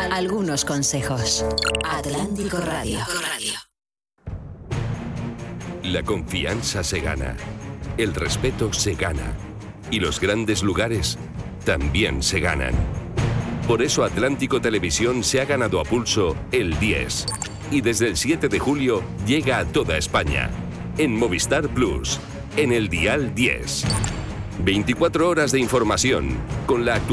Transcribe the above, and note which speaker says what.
Speaker 1: Algunos consejos. Atlántico Radio.
Speaker 2: La confianza se gana, el respeto se gana y los grandes lugares también se ganan. Por eso Atlántico Televisión se ha ganado a pulso el 10 y desde el 7 de julio llega a toda España, en Movistar Plus, en el dial 10. 24 horas de información con la actualidad.